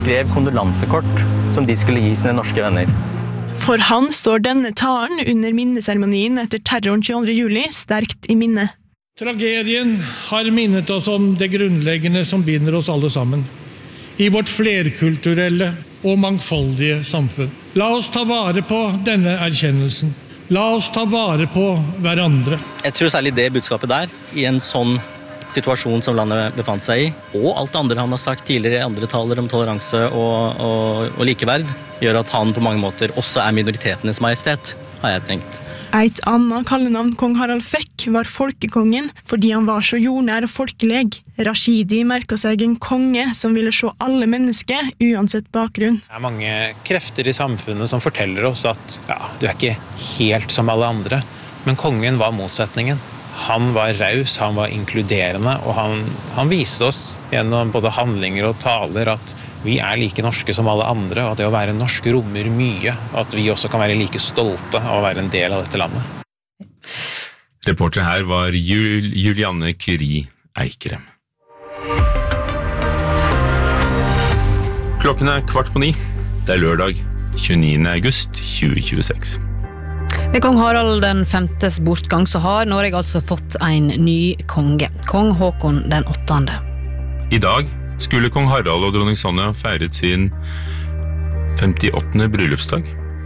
skrev kondolansekort som de skulle gi sine norske venner. For han står denne talen under minneseremonien etter terroren 22. juli sterkt i minne. Tragedien har minnet oss om det grunnleggende som binder oss alle sammen. I vårt flerkulturelle og mangfoldige samfunn. La oss ta vare på denne erkjennelsen. La oss ta vare på hverandre. Jeg tror særlig det budskapet der, i en sånn situasjon som landet befant seg i, og alt det andre han har sagt tidligere i andre taler om toleranse og likeverd, gjør at han på mange måter også er minoritetenes majestet, har jeg tenkt. Et annet kallenavn kong Harald fikk var folkekongen, fordi han var så jordnær og folkelig. Rashidi merket seg en konge som ville se alle mennesker, uansett bakgrunn. Det mange krefter i samfunnet som forteller oss at du er ikke helt som alle andre, men kongen var motsetningen. Han var raus, han var inkluderende, og han viste oss gjennom både handlinger og taler at vi er like norske som alle andre, og at det å være norsk rommer mye, og at vi også kan være like stolte av å være en del av dette landet. Reporter her var Julianne Curie Eikrem. Klokken er 8:15. Det er lørdag 29. august 2026. Ved kong Harald den 5. bortgang så har Norge altså fått en ny konge, kong Håkon den 8. I dag skulle kong Harald og dronning Sonja feiret sin 58. bryllupsdag.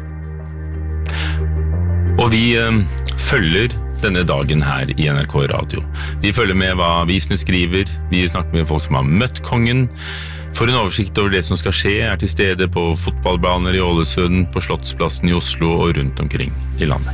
Og vi følger denne dagen her i NRK Radio. Vi følger med hva avisene skriver, vi snakker med folk som har møtt kongen. For en oversikt over det som skal skje er til stede på fotballbaner i Ålesund, på Slottsplassen i Oslo og rundt omkring i landet.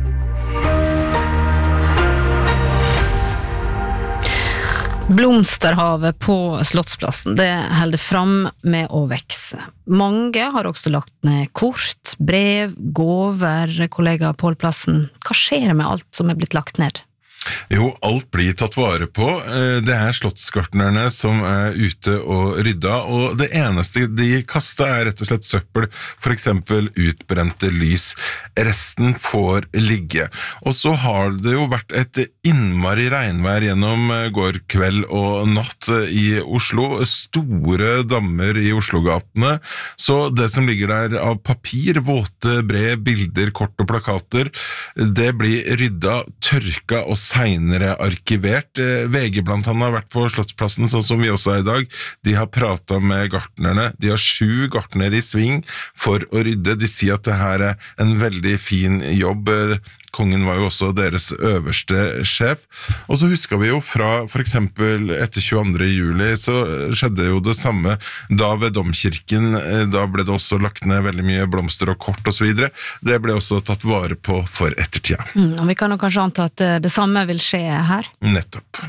Blomsterhavet på Slottsplassen, det holder fram med å vekse. Mange har også lagt ned kort, brev, gåver, kollega Pål Plassen. Hva skjer med alt som er blitt lagt ned? Jo, alt blir tatt vare på. Det er slottsgartnerne som er ute og rydda, og det eneste de kastet er rett og slett søppel, for eksempel utbrente lys. Resten får ligge. Og så har det jo vært et innmari regnvær gjennom går kveld og natt i Oslo. Store dammer i Oslogatene, så det som ligger der av papir, våte brev, bilder, kort og plakater, det blir rydda, tørka og senere arkivert. VG blant annet har vært på Slottsplassen, sånn som vi også er i dag. De har pratet med gartnerne. De har 7 gartnere i sving for å rydde. De sier at det her er en veldig fin jobb. Kongen var jo også deres øverste sjef. Og så husker vi jo fra for eksempel etter 22. juli så skjedde jo det samme da ved Domkirken. Da ble det også lagt ned veldig mye blomster og kort og så videre. Det ble også tatt vare på for ettertida. Og vi kan jo kanskje anta at det samme vil skje her? Nettopp.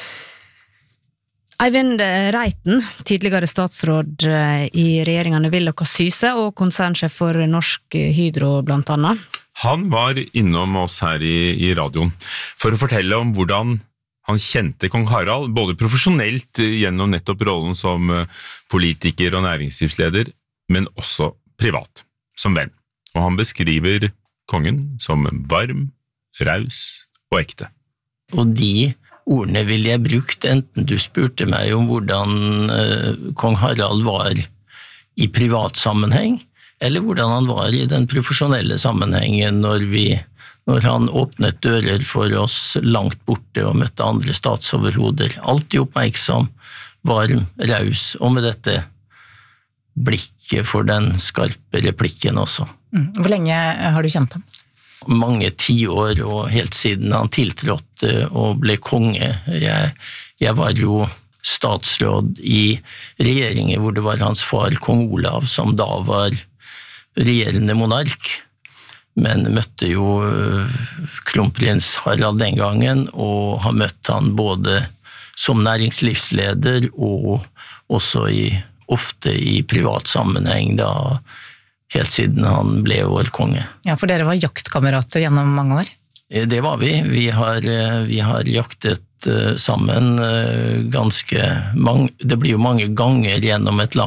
Eivind Reiten, tidligere statsråd i regjeringene Willoch og Syse og konsernsjef for Norsk Hydro blant annet. Han var innom oss her i radioen for å fortelle om hvordan han kjente kong Harald, både profesjonelt gjennom nettopp rollen som politiker og næringslivsleder, men også privat, som venn. Og han beskriver kongen som varm, raus og ekte. Og de ordene ville jeg brukt, enten du spurte meg om hvordan kong Harald var i privat sammenheng, eller hvordan han var i den profesjonelle sammenhengen når han åpnet dører for oss langt borte og møtte andre statsoverhoder. Alltid oppmerksom, varm, raus, og med dette blikket for den skarpe replikken også. Hvor lenge har du kjent ham? Mange 10 år, og helt siden han tiltrådte og ble konge. Jeg var jo statsråd i regjeringen hvor det var hans far, kong Olav, som da var regjerende monark, men møtte jo kronprins Harald den gangen, og har møtt han både som næringslivsleder og også ofte i privat sammenheng, da helt siden han ble vår konge. Ja, for dere var jaktkamerater gjennom mange år? Det var vi. Vi har jaktet sammen ganske mange, det blir jo mange ganger gjennom et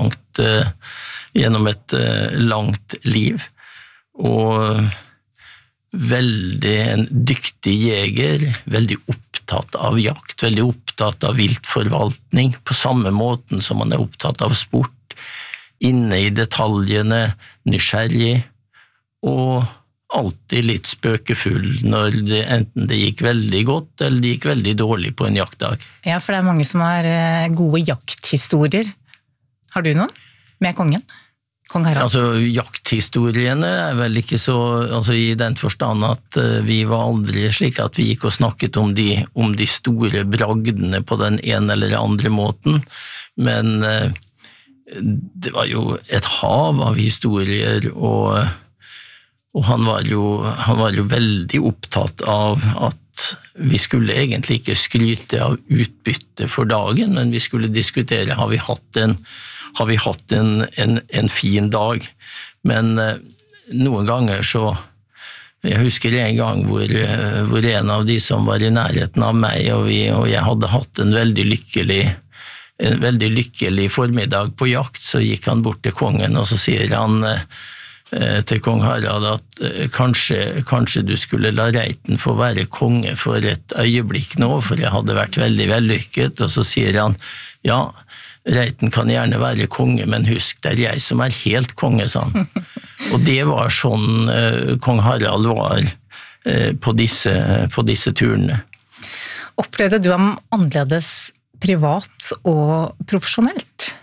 langt liv, og veldig en dyktig jeger, veldig opptatt av jakt, veldig opptatt av viltforvaltning, på samme måten som han er opptatt av sport. inne i detaljene, nysgjerrig, og alltid litt spøkefull når enten det gikk veldig godt, eller det gikk veldig dårlig på en jaktdag. Ja, for det mange som har gode jakthistorier. Har du noen med kongen? Kong Harald? Altså, jakthistoriene vel ikke så, altså i den forstand at vi var aldri slik at vi gikk og snakket om de store bragdene på den ene eller andre måten, men det var jo et hav av historier, og han var jo veldig opptatt av at vi skulle egentlig ikke skryte av utbytte for dagen, men vi skulle diskutere, har vi hatt en fin dag, men noen ganger så, jeg husker en gang hvor en av de som var i nærheten av meg, og jeg hadde hatt en veldig lykkelig formiddag på jakt, så gikk han bort til kongen, og så sier han til kong Harald at kanskje du skulle la Reiten få være konge for et øyeblikk nå, for jeg hadde vært veldig vellykket, og så sier han, ja, Reiten kan gjerne være konge, men husk, det jeg som helt konge, sa han. Og det var sånn kong Harald var på disse turene. Opplevde du ham annerledes privat og profesjonelt?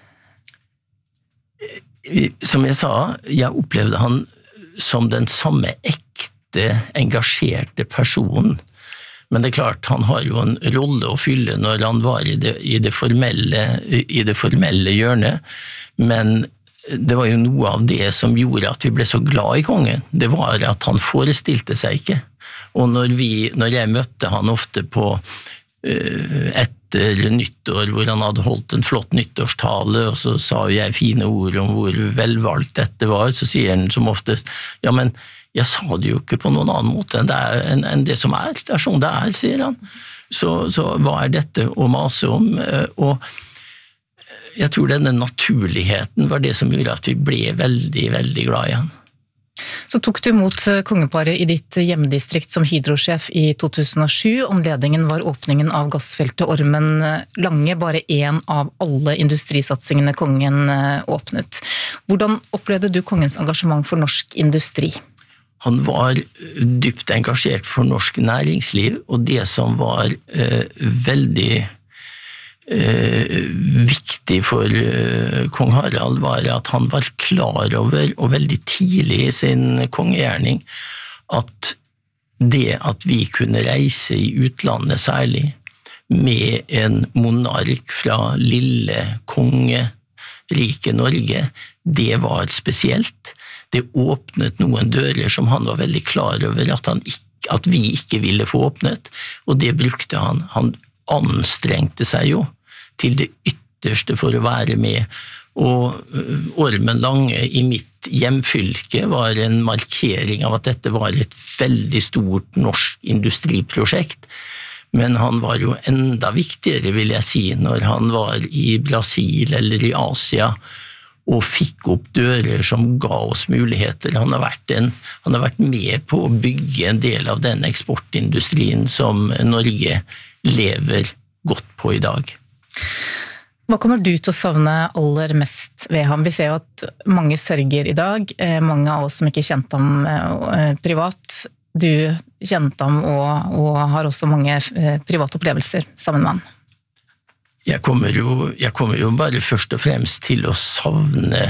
Som jeg sa, jeg opplevde han som den samme ekte, engasjerte personen. Men det klart, han har jo en rolle å fylle når han var i det formelle hjørnet, men det var jo noe av det som gjorde at vi ble så glad i kongen. Det var at han forestilte seg ikke. Og når jeg møtte han ofte på etter nyttår, hvor han hadde holdt en flott nyttårstale, og så sa jeg fine ord om hvor velvalgt dette var, så sier han som oftest, ja, men jeg sa det jo ikke på noen annen måte enn det som det er sånn det sier han. Så hva dette å mase om? Og jeg tror denne naturligheten var det som gjorde at vi ble veldig, veldig glad i han. Så tok du imot kongeparet i ditt hjemdistrikt som hydrosjef i 2007. Anledningen var åpningen av gassfeltet Ormen Lange, bare en av alle industrisatsingene kongen åpnet. Hvordan opplevde du kongens engasjement for norsk industri? Han var dypt engasjert for norsk næringsliv, og det som var veldig viktig for kong Harald var at han var klar over, og veldig tidlig i sin kongegjerning, at det at vi kunne reise i utlandet særlig, med en monark fra lille kongeriket Norge, det var spesielt. Det åpnet noen dører som han var veldig klar over at vi ikke ville få åpnet, og det brukte han. Han anstrengte seg jo til det ytterste for å være med, og Ormen Lange i mitt hjemfylke var en markering av at dette var et veldig stort norsk industriprosjekt, men han var jo enda viktigere, vil jeg si, når han var i Brasil eller i Asia, og fikk opp dører som ga oss muligheter. Han har vært med på å bygge en del av den eksportindustrien som Norge lever godt på i dag. Hva kommer du til å savne aller mest ved ham? Vi ser jo at mange sørger i dag, mange av oss som ikke kjente ham privat. Du kjente ham og har også mange private opplevelser sammen med han. Jeg kommer jo bare først og fremst til å savne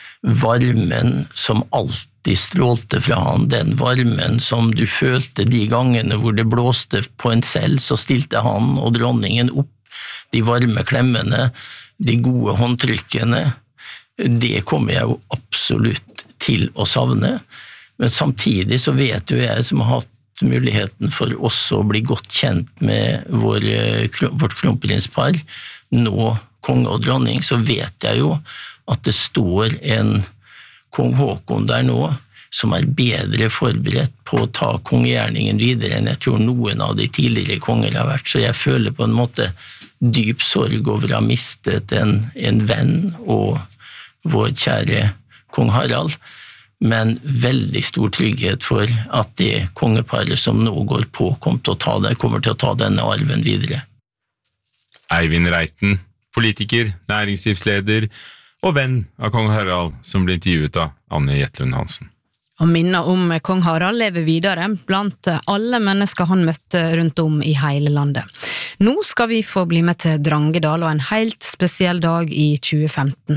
varmen som alltid strålte fra han, den varmen som du følte de gangene hvor det blåste på en selv, så stilte han og dronningen opp, de varme klemmene, de gode håndtrykkene, det kommer jeg jo absolutt til å savne, men samtidig så vet jo jeg som har hatt muligheten for også å bli godt kjent med vårt kronprinspar, nå konge og dronning, så vet jeg jo at det står en kong Håkon der nå, som bedre forberedt på å ta kongegjerningen videre enn jeg tror noen av de tidligere konger har vært, så jeg føler på en måte dyp sorg over å ha mistet en venn og vår kjære kong Harald, men veldig stor trygghet for at det kongeparet som nå går på kommer til å ta denne arven videre. Eivind Reiten, politiker, næringslivsleder og venn av kong Harald, som ble intervjuet av Anne Jetlund Hansen. Og minner om kong Harald lever videre blant alle mennesker han møtte rundt om i hele landet. Nå skal vi få bli med til Drangedal og en helt spesiell dag i 2015.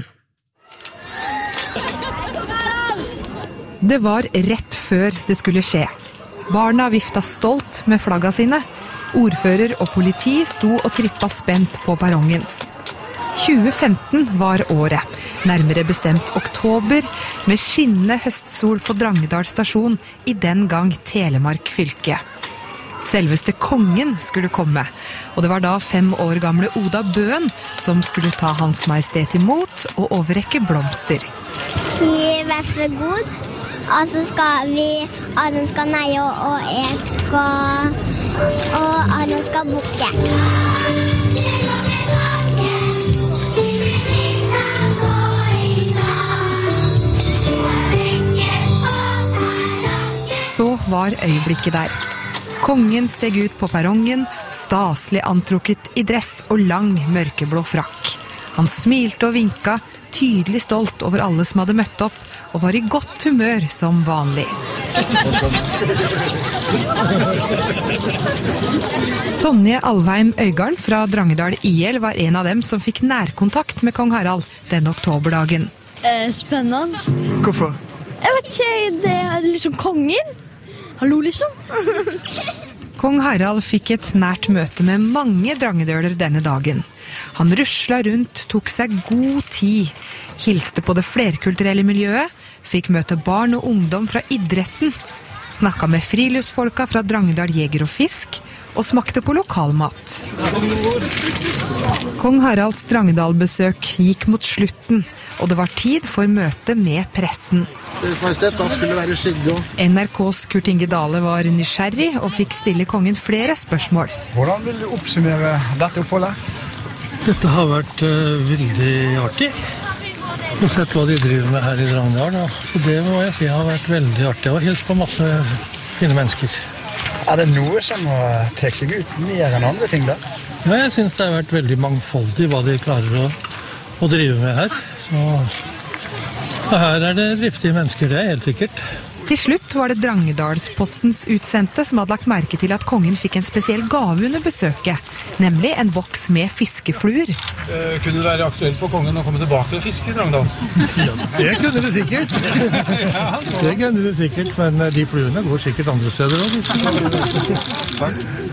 Det var rett før det skulle skje. Barna vifta stolt med flagga sine. Ordfører og politi sto og trippa spent på perrongen. 2015 var året, nærmere bestemt oktober, med skinnende høstsol på Drangedal stasjon i den gang Telemark fylke. Selveste kongen skulle komme, og det var da 5 år gamle Oda Bøen som skulle ta Hans Majestet imot og overrekke blomster. Vær så god, og så skal vi, Arne skal neie, og jeg skal, og Arne skal bukke. Så var øyeblikket der. Kongen steg ut på perrongen, staselig antrukket i dress og lang mørkeblå frakk. Han smilte og vinka, tydelig stolt over alle som hadde møtt opp, og var i godt humør som vanlig. Tonje Alvheim Øygarden fra Drangedal IL var en av dem som fikk nærkontakt med kong Harald den oktoberdagen. Spennende. Hvorfor? Jeg vet ikke, det liksom kongen. Hallo, liksom. Kong Harald fikk et nært møte med mange drangedøler denne dagen. Han ruslet rundt, tok seg god tid, hilste på det flerkulturelle miljøet, fikk møte barn og ungdom fra idretten, snakket med friluftsfolka fra Drangedal Jeger og Fisk, og smakte på lokalmat. Kong Haralds Drangedal-besøk gikk mot slutten, og det var tid for møte med pressen. Deres Majestet, da skulle være skygge. NRKs Kurt Inge Dale var nysgjerrig og fikk stille kongen flere spørsmål. Hvordan vil du oppsummere dette oppholdet? Dette har vært veldig artig. Jeg har sett hva de driver med her i Drangedal, så det må jeg si har vært veldig artig. Og hilst på masse fine mennesker. Er det noe som har pekt seg ut mer enn andre ting der? Ja, jeg synes det har vært veldig mangfoldig hva de klarer å drive med her. Så her er det driftige mennesker, det er helt sikkert. Til slutt var det Drangedalspostens utsendte som hadde lagt merke til at kongen fikk en spesiell gave under besøket, nemlig en boks med fiskefluer. Kunne det være aktuelt for kongen å komme tilbake og fiske i Drangedal? Ja, det kunne det sikkert. Det kunne det sikkert, men de fluene går sikkert andre steder også.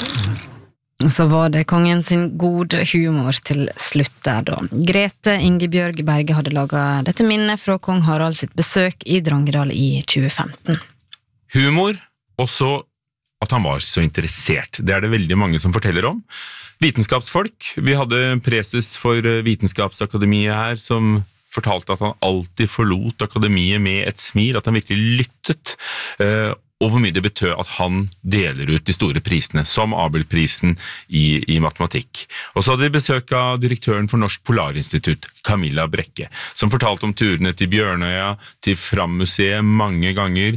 Så var det kongen sin gode humor til slutt der da. Grete Ingebjørg Berge hadde laget dette minnet fra kong Harald sitt besøk i Drangedal i 2015. Humor, og så at han var så interessert. Det er det veldig mange som forteller om. Vitenskapsfolk. Vi hadde preses for Vitenskapsakademiet her, som fortalte at han alltid forlot akademiet med et smil, at han virkelig lyttet, og hvor mye det betød at han deler ut de store prisene, som Abelprisen i matematikk. Og så hadde vi besøk av direktøren for Norsk Polarinstitutt, Camilla Brekke, som fortalte om turene til Bjørnøya, til Fram-museet mange ganger,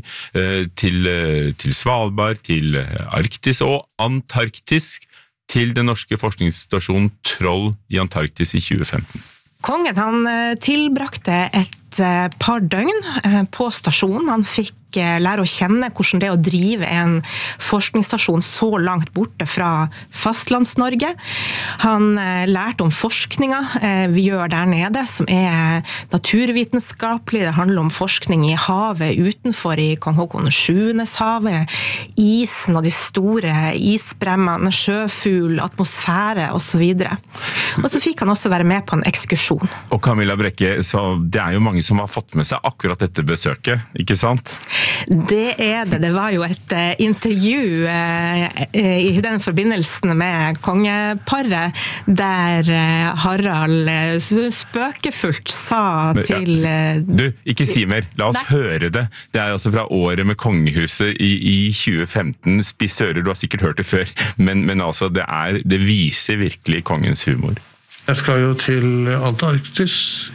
til Svalbard, til Arktis og Antarktis, til den norske forskningsstasjonen Troll i Antarktis i 2015. Kongen han tilbrakte et par døgn på stasjonen. Han fikk lære å kjenne hvordan det er å drive en forskningsstasjon så langt borte fra fastlands-Norge. Han lærte om forskninga vi gjør der nede, som er naturvitenskapelig. Det handler om forskning i havet utenfor i Kong Håkon 7.s havet, isen og de store isbremmene, sjøfugl, atmosfære og så videre. Og så fikk han også være med på en ekskursjon. Og Camilla Brekke, så det er jo mange som har fått med seg akkurat dette besøket, ikke sant? Det er det. Det var jo et intervju i den forbindelsen med kongeparet, der Harald spøkefullt sa til... Du, ikke si mer. La oss høre det. Det er altså fra året med kongehuset i 2015. Spissører, du har sikkert hørt det før, men altså det viser virkelig kongens humor. Jeg skal jo til Antarktis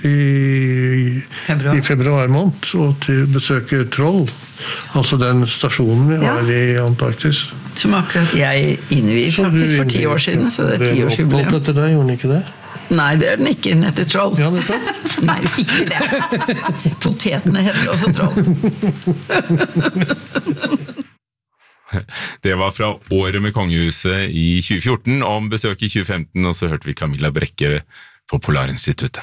i februar måned, og til besøke Troll, altså den stasjonen vi har i Antarktis. Som akkurat jeg innvier faktisk for 10 år siden, så det er 10-årsjubileum. Dere oppholdt etter deg, gjorde ni ikke det? Nei, det den ikke, den heter troll. Ja, nettopp. Nei, ikke det. Potetene heter også troll. Det var fra året med kongehuset i 2014, om besøk i 2015, og så hørte vi Camilla Brekke på Polarinstituttet.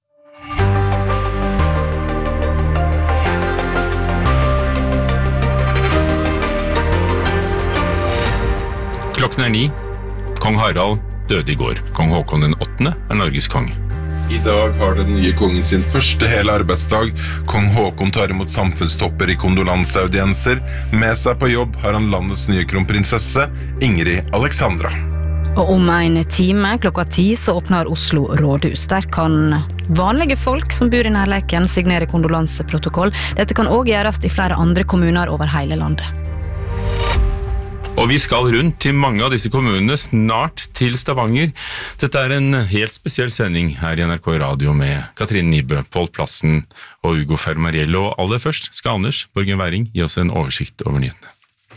Klokken 9. Kong Harald døde i går. Kong Håkon den 8. Norges konge. I dag har den nye kongen sin første hele arbeidsdag. Kong Håkon tar imot samfunnstopper i kondolanseaudienser. Med seg på jobb har han landets nye kronprinsesse, Ingrid Alexandra. Og om en time, klokka 10, så åpner Oslo rådhus. Der kan vanlige folk som bor i nærleiken signere kondolanseprotokoll. Dette kan også gjøres i flere andre kommuner over hele landet. Og vi skal rundt til mange av disse kommunene, snart til Stavanger. Dette er en helt spesiell sending her i NRK Radio med Katrine Nybø, Pål Plassen og Ugo Fermariello. Og aller først skal Anders Borgen Væring gi oss en oversikt over nyhetene.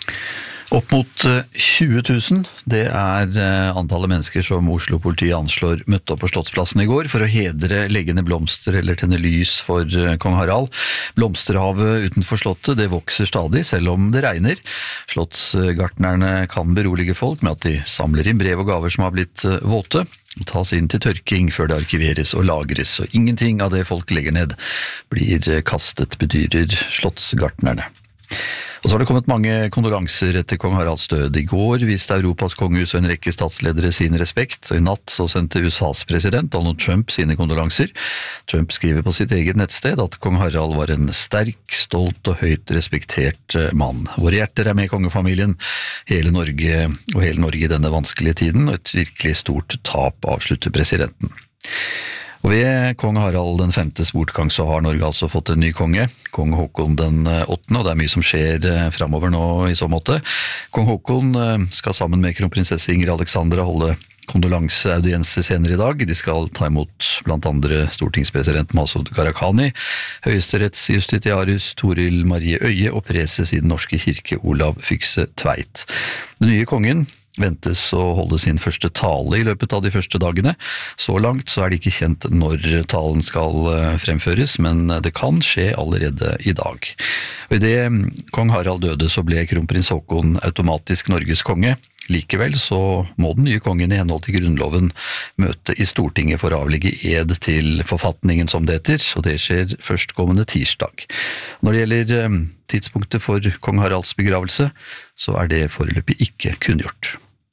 Opp mot 20 000, det er antallet mennesker som Oslo-politiet anslår møtte opp på Slottsplassen i går for å hedre leggende blomster eller tenne lys for kong Harald. Blomsterhavet utenfor slottet, det vokser stadig, selv om det regner. Slottsgartnerne kan berolige folk med at de samler inn brev og gaver som har blitt våte, tas inn til tørking før det arkiveres og lagres, og ingenting av det folk legger ned blir kastet, bedyrer slottsgartnerne. Og så har det kommet mange kondolanser etter kong Haralds død. I går viste Europas kongehus og en rekke statsledere sin respekt, og i natt så sendte USAs president Donald Trump sine kondolanser. Trump skriver på sitt eget nettsted at kong Harald var en sterk, stolt og høyt respektert mann. Våre hjerter er med kongefamilien, hele Norge i denne vanskelige tiden, og et virkelig stort tap, avslutter presidenten. Og ved kong Harald den 5. bortgang så har Norge altså fått en ny konge, kong Håkon den 8., og det er mye som skjer fremover nå i så måte. Kong Håkon skal sammen med kronprinsesse Ingrid Alexandra holde kondolanseaudienser senere i dag. De skal ta imot blant andre stortingspresident Masud Gharahkhani, høyesterettsjustitiarius Toril Marie Øye og preses i den norske kirke Olav Fykse Tveit. Den nye kongen ventes å holde sin første tale i løpet av de første dagene. Så langt så er det ikke kjent når talen skal fremføres, men det kan skje allerede i dag. Og i det kong Harald døde så ble kronprins Håkon automatisk Norges konge. Likevel så må den nye kongen i henhold til grunnloven møte i Stortinget for å avlegge ed til forfatningen som det heter, og det skjer førstkommende tirsdag. Når det gjelder tidspunktet for kong Haralds begravelse, så er det foreløpig ikke kunngjort.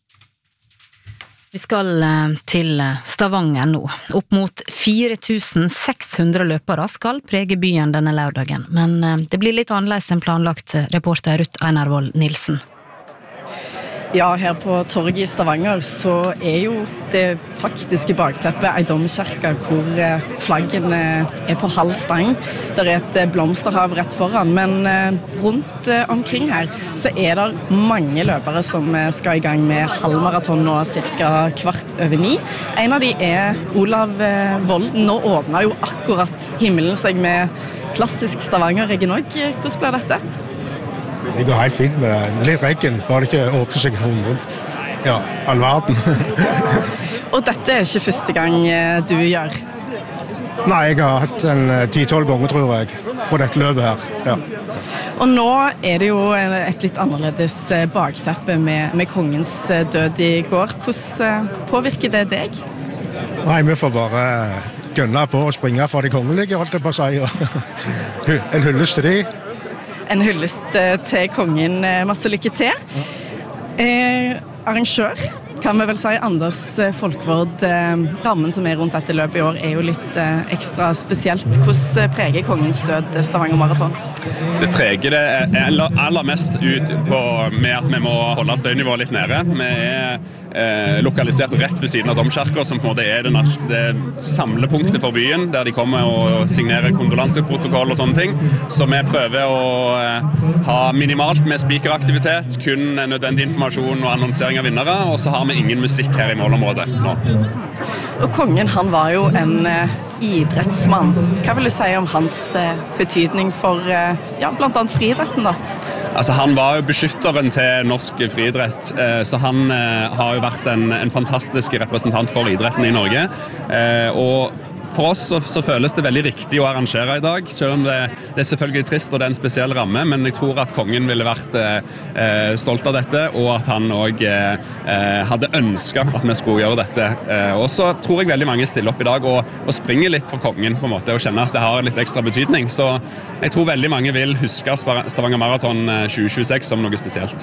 Vi skal til Stavanger nå. Opp mot 4600 løpere skal prege byen denne lørdagen, men det blir litt annerledes enn planlagt, reporter Ruth Einarvold Nilsen. Ja, her på torget i Stavanger så er jo det faktiske bakteppet ei domkirke hvor flaggene er på halv stang. Der er et blomsterhav rett foran, men rundt omkring her så er det mange løpere som skal i gang med halvmaraton nå cirka 8:15. En av de er Olav Volden. Nå åpner jo akkurat himmelen seg med klassisk Stavanger-regn også. Hvordan blir dette? Det går helt fint med litt regn, bare det ikke åpner seg 100, ja, all verden. Og dette er ikke første gang du gjør? Nei, jeg har hatt en 10-12 ganger, tror jeg, på dette løpet her, ja. Og nå er det jo et litt annerledes bakteppe med kongens død i går. Hvordan påvirker det deg? Nei, vi får bare gønne på og springe for de kongelige, holdt jeg på å si. En hyllest til de. En hyllest til kongen, masse lykke til. Arrangør, kan vi vel si, Anders Folkvord. Rammen som er rundt dette løpet i år er jo litt ekstra spesielt. Hvordan preger kongens død Stavanger Maraton? Det preger det aller mest ut med at vi må holde støynivået litt nede. Vi er lokalisert rett ved siden av domkirken, som på en måte er det samlepunktet for byen, der de kommer og signerer kondolanseprotokoll og sånne ting. Så vi prøver å ha minimalt med speakeraktivitet, kun nødvendig informasjon og annonsering av vinnere, og så har vi ingen musikk her i målområdet nå. Og kongen, han var jo en idrettsmann. Hva vil du si om hans betydning for, ja, blant annet friidretten da? han var jo beskytteren til norsk friidrett, så han har jo vært en fantastisk representant for idretten i Norge. Og for oss så føles det veldig riktig å arrangere i dag, selv om det selvfølgelig trist og det en spesiell ramme, men jeg tror at kongen ville vært stolt av dette, og at han også hadde ønsket at vi skulle gjøre dette. Og så tror jeg veldig mange stiller opp i dag og springer litt for kongen på en måte, og kjenner at det har litt ekstra betydning. Så jeg tror veldig mange vil huske Stavanger Marathon 2026 som noe spesielt.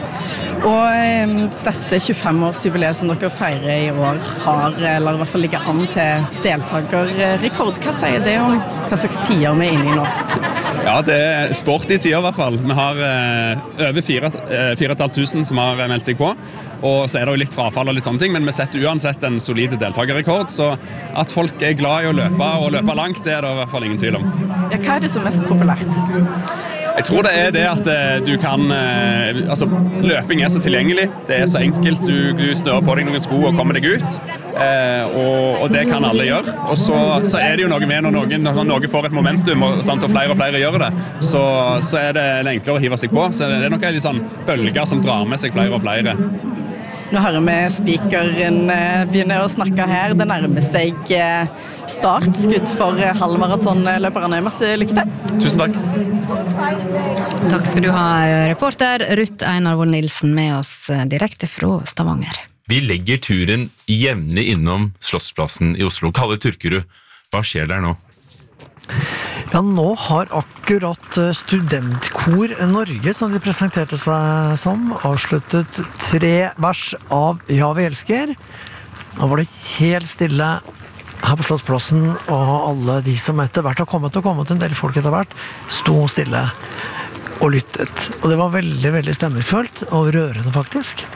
Og dette 25-årsjubileet som dere feirer i år eller i hvert fall ligger an til deltakerrekord. Hva sier det om hva slags tider vi inne i nå? Ja, det sporty tider i hvert fall. Vi har over 4.500 som har meldt seg på, og så det jo litt frafall og litt sånne ting, men vi setter uansett en solid deltakerrekord, så at folk glad i å løpe og løpe langt, det det i hvert fall ingen tvil om. Ja, hva det som mest populært? Jeg tror det det at du kan, løping så tilgjengelig, det så enkelt, du snører på deg noen sko og kommer deg ut, og det kan alle gjøre, og så det jo noe med når noen får et momentum, og flere gjør det, så det enklere å hive seg på, så det noen litt sånn bølger som drar med seg flere og flere. Nå hører vi speakeren begynne å snakke her. Det nærmer seg startskudd for halvmaratonløperne. Masse lykke til. Tusen takk. Takk skal du ha, reporter Ruth Einar Vold Nilsen, med oss direkte fra Stavanger. Vi legger turen jevnlig innom Slottsplassen i Oslo. Kalle Turkerud, hva skjer der nå? Ja, nå har akkurat Studentkor Norge, som de presenterte seg som, avsluttet 3 vers av Ja, vi elsker. Nå var det helt stille her på Slottsplassen, og alle de som etter hvert har kommet, en del folk etter hvert, sto stille og lyttet. Og det var veldig, veldig stemningsfullt og rørende faktisk.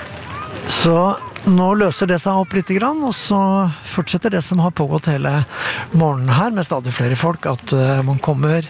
Så nå løser det seg opp litt grann, og så fortsetter det som har pågått hele morgenen her, med stadig flere folk, at man kommer,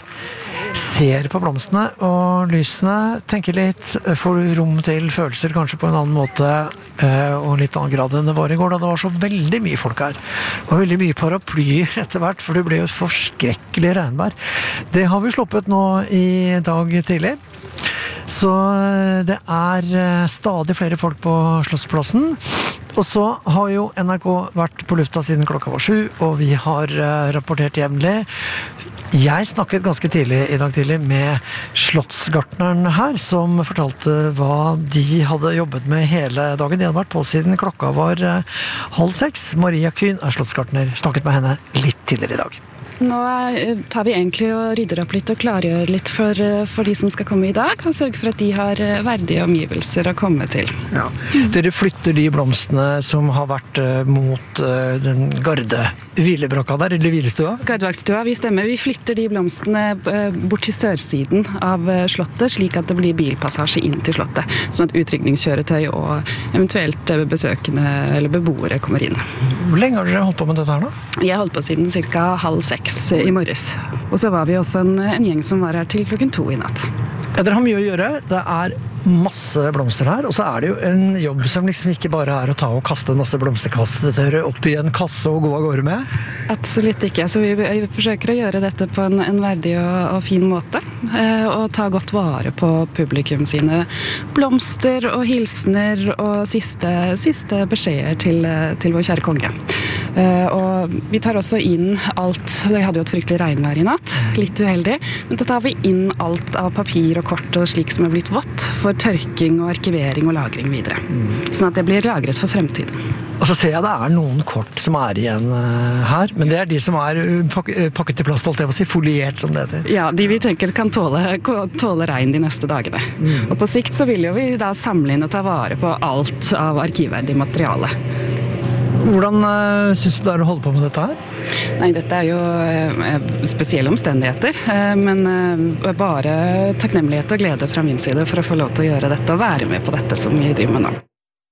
ser på blomstene og lysene, tenker litt, får rom til følelser kanskje på en annen måte, og litt annen grad enn det var i går, da det var så veldig mye folk her, og veldig mye paraplyer etter hvert, for det ble jo et forskrekkelig regnvær. Det har vi sluppet nå i dag tidlig. Så det stadig flere folk på Slottsplassen. Og så har jo NRK vært på lufta siden klokka var 7, og vi har rapportert jevnlig. Jeg snakket ganske tidlig i dag tidlig med slottsgartneren her, som fortalte hva de hadde jobbet med hele dagen. De hadde vært på siden klokka var 5:30. Maria Kühn slottsgartner, snakket med henne litt tidligere i dag. Nå tar vi egentlig og rydder opp litt og klargjør litt for de som skal komme i dag, og sørger for at de har verdige omgivelser å komme til. Ja. Dere flytter de blomstene som har vært mot den garde hvilebrakka der, eller hvilestua? Gardevakstua, vi stemmer. Vi flytter de blomstene bort til sørsiden av slottet, slik at det blir bilpassasje inn til slottet, sånn at utrykningskjøretøy og eventuelt besøkende eller beboere kommer inn. Hvor lenge har dere holdt på med dette her nå? Jeg har holdt på siden ca. 5:30 i morges. Og så var vi også en gjeng som var her til 2:00 i natt. Ja, dere har mye å gjøre. Det masse blomster her, og så det jo en jobb som liksom ikke bare å ta og kaste en masse blomsterkastetører opp i en kasse og gå av gårde med? Absolutt ikke. Så vi forsøker å gjøre dette på en verdig og fin måte, og ta godt vare på publikum sine blomster og hilsener og siste beskjeder til vår kjære konge. Og vi tar også inn alt, vi hadde jo et fryktelig regnvær i natt, litt uheldig, men da tar vi inn alt av papir og kort og slik som blitt vått for tørking og arkivering og lagring videre. Sånn at det blir lagret for fremtiden. Og så ser jeg det noen kort som igjen her, men det de som pakket til plast, holdt jeg på å si, foliert som det heter. Ja, de vi tenker kan tåle regn de neste dagene. Og på sikt så vil jo vi da samle inn og ta vare på alt av arkivverdig materiale. Hvordan synes du det å holde på med dette her? Nei, dette jo spesielle omstendigheter, men bare takknemlighet og glede fra min side for å få lov til å gjøre dette og være med på dette som vi driver med nå.